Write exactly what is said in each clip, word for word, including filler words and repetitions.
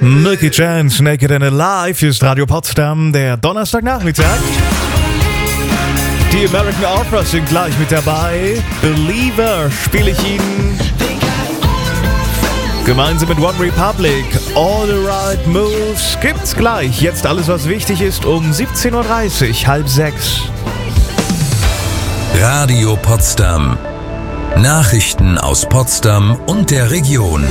Milky Chance, Naked and Alive, hier ist Radio Potsdam, der Donnerstagnachmittag. Die American Offers sind gleich mit dabei. Believer spiele ich Ihnen gemeinsam mit One Republic. All the Right Moves gibt's gleich. Jetzt alles, was wichtig ist, um siebzehn Uhr dreißig, halb sechs. Radio Potsdam. Nachrichten aus Potsdam und der Region.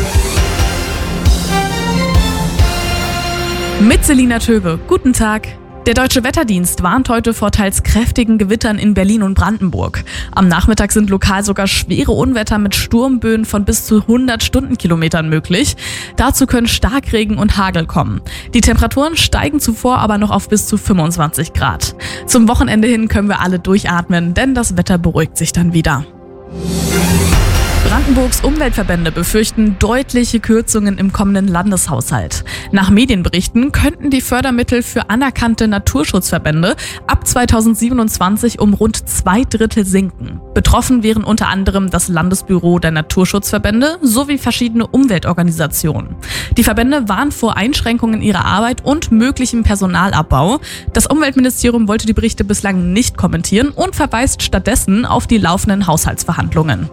Mit Selina Töbe. Guten Tag. Der Deutsche Wetterdienst warnt heute vor teils kräftigen Gewittern in Berlin und Brandenburg. Am Nachmittag sind lokal sogar schwere Unwetter mit Sturmböen von bis zu hundert Stundenkilometern möglich. Dazu können Starkregen und Hagel kommen. Die Temperaturen steigen zuvor aber noch auf bis zu fünfundzwanzig Grad. Zum Wochenende hin können wir alle durchatmen, denn das Wetter beruhigt sich dann wieder. Brandenburgs Umweltverbände befürchten deutliche Kürzungen im kommenden Landeshaushalt. Nach Medienberichten könnten die Fördermittel für anerkannte Naturschutzverbände ab zweitausendsiebenundzwanzig um rund zwei Drittel sinken. Betroffen wären unter anderem das Landesbüro der Naturschutzverbände sowie verschiedene Umweltorganisationen. Die Verbände warnen vor Einschränkungen ihrer Arbeit und möglichem Personalabbau. Das Umweltministerium wollte die Berichte bislang nicht kommentieren und verweist stattdessen auf die laufenden Haushaltsverhandlungen.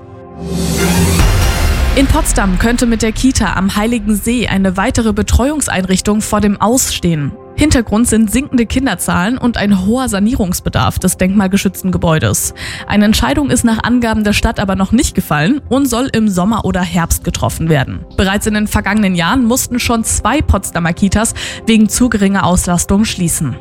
In Potsdam könnte mit der Kita am Heiligen See eine weitere Betreuungseinrichtung vor dem Aus stehen. Hintergrund sind sinkende Kinderzahlen und ein hoher Sanierungsbedarf des denkmalgeschützten Gebäudes. Eine Entscheidung ist nach Angaben der Stadt aber noch nicht gefallen und soll im Sommer oder Herbst getroffen werden. Bereits in den vergangenen Jahren mussten schon zwei Potsdamer Kitas wegen zu geringer Auslastung schließen.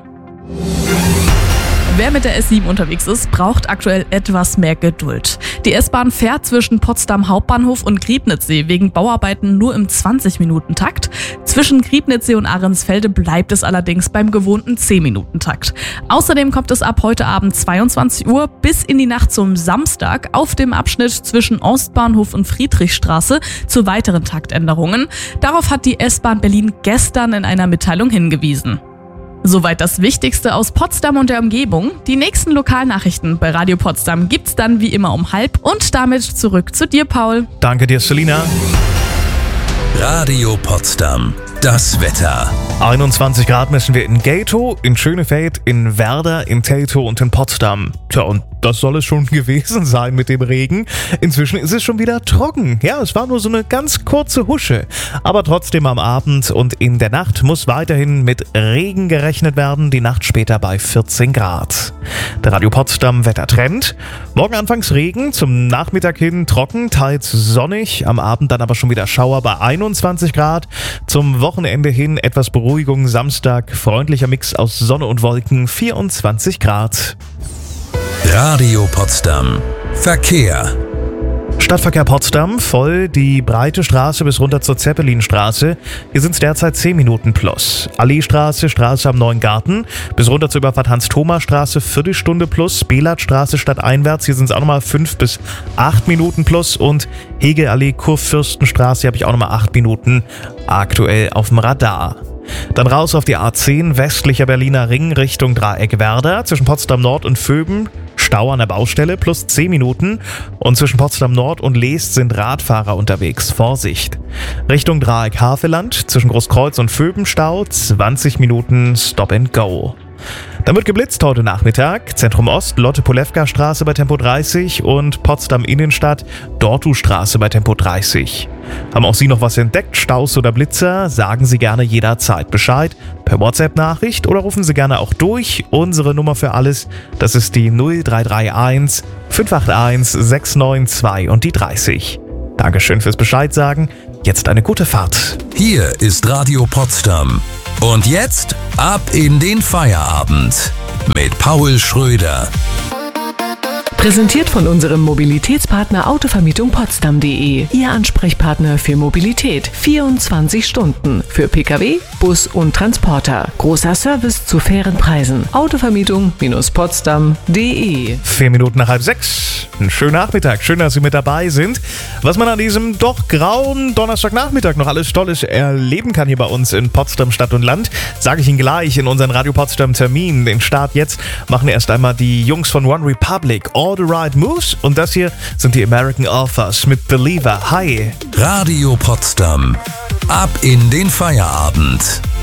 Wer mit der S sieben unterwegs ist, braucht aktuell etwas mehr Geduld. Die S-Bahn fährt zwischen Potsdam Hauptbahnhof und Griebnitzsee wegen Bauarbeiten nur im zwanzig-Minuten-Takt. Zwischen Griebnitzsee und Ahrensfelde bleibt es allerdings beim gewohnten zehn-Minuten-Takt. Außerdem kommt es ab heute Abend zweiundzwanzig Uhr bis in die Nacht zum Samstag auf dem Abschnitt zwischen Ostbahnhof und Friedrichstraße zu weiteren Taktänderungen. Darauf hat die S-Bahn Berlin gestern in einer Mitteilung hingewiesen. Soweit das Wichtigste aus Potsdam und der Umgebung. Die nächsten Lokalnachrichten bei Radio Potsdam gibt's dann wie immer um halb und damit zurück zu dir, Paul. Danke dir, Selina. Radio Potsdam. Das Wetter. einundzwanzig Grad messen wir in Gatow, in Schönefeld, in Werder, in Teltow und in Potsdam. Tja, und das soll es schon gewesen sein mit dem Regen. Inzwischen ist es schon wieder trocken. Ja, es war nur so eine ganz kurze Husche. Aber trotzdem am Abend und in der Nacht muss weiterhin mit Regen gerechnet werden. Die Nacht später bei vierzehn Grad. Der Radio Potsdam Wettertrend. Morgen anfangs Regen, zum Nachmittag hin trocken, teils sonnig. Am Abend dann aber schon wieder Schauer bei einundzwanzig Grad. Zum Wochenende hin etwas Beruhigung. Samstag freundlicher Mix aus Sonne und Wolken, vierundzwanzig Grad. Radio Potsdam. Verkehr. Stadtverkehr Potsdam, voll die breite Straße bis runter zur Zeppelinstraße. Hier sind es derzeit zehn Minuten plus. Alleestraße, Straße am Neuen Garten, bis runter zur Überfahrt Hans-Thoma-Straße, Viertelstunde plus. Belatstraße stadteinwärts, hier sind es auch nochmal fünf bis acht Minuten plus. Und Hegelallee, Kurfürstenstraße, hier habe ich auch nochmal acht Minuten aktuell auf dem Radar. Dann raus auf die A zehn, westlicher Berliner Ring Richtung Dreieck Werder, zwischen Potsdam Nord und Vöben. Stau an der Baustelle, plus zehn Minuten. Und zwischen Potsdam Nord und Leest sind Radfahrer unterwegs. Vorsicht. Richtung Dreieck Havelland, zwischen Großkreuz und Vöben Stau, zwanzig Minuten Stop and Go. Dann wird geblitzt heute Nachmittag. Zentrum Ost, Lotte-Polewka-Straße bei Tempo dreißig und Potsdam Innenstadt, Dortu-Straße bei Tempo dreißig. Haben auch Sie noch was entdeckt, Staus oder Blitzer? Sagen Sie gerne jederzeit Bescheid. Per WhatsApp-Nachricht oder rufen Sie gerne auch durch. Unsere Nummer für alles, das ist die null drei drei eins fünf acht eins sechs neun zwei und die dreißig. Dankeschön fürs Bescheid sagen. Jetzt eine gute Fahrt. Hier ist Radio Potsdam. Und jetzt ab in den Feierabend mit Paul Schröder. Präsentiert von unserem Mobilitätspartner Autovermietung Potsdam punkt de. Ihr Ansprechpartner für Mobilität. vierundzwanzig Stunden. Für Pkw, Bus und Transporter. Großer Service zu fairen Preisen. Autovermietung Potsdam punkt de. Vier Minuten nach halb sechs. Einen schönen Nachmittag. Schön, dass Sie mit dabei sind. Was man an diesem doch grauen Donnerstagnachmittag noch alles Tolles erleben kann hier bei uns in Potsdam Stadt und Land, sage ich Ihnen gleich in unseren Radio Potsdam Termin. Den Start jetzt machen erst einmal die Jungs von One Republic. All the Right Moves. Und das hier sind die American Offers mit Believer. Hi. Radio Potsdam. Ab in den Feierabend.